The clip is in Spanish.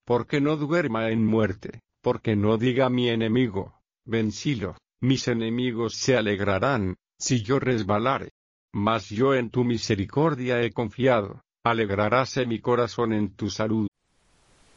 porque no duerma en muerte, porque no diga mi enemigo, vencílo, mis enemigos se alegrarán, si yo resbalare. Mas yo en tu misericordia he confiado, alegraráse mi corazón en tu salud.